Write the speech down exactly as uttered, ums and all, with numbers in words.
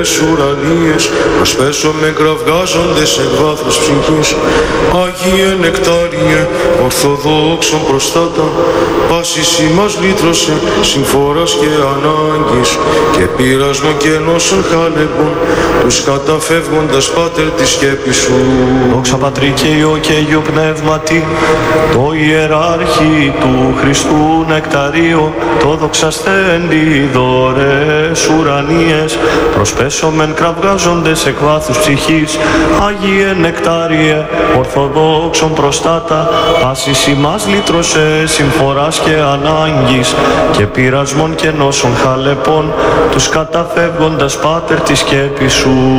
ουρανίες, προσπέσομαι κραυγάζοντες εκ βάθους ψυχής. Άγιε νεκτάριε, ορθοδόξον προστάτα, πάσης ημάς λύτρωσε, συμφοράς και ανάγκης, και πειρασμο και νόσων χάλεπον, τους καταφεύγοντας Πάτερ της σκέπης σου. Δόξα Πατρί και Υιό και Υιό Πνεύματι, το ιεράρχη του Χριστού νεκταρίο, το δοξασθέντη δωρές ουρανίες, προσπέσομεν κραυγάζοντες εκ βάθους ψυχής. Άγιε νεκτάριε, ορθοδόξον προστάτα, πάσης ημάς λύτρωσε, συμφοράς και ανάγκης, και πειρασμών και νόσων χαλεπών, τους καταφεύγοντας Πάτερ της σκέπης σου.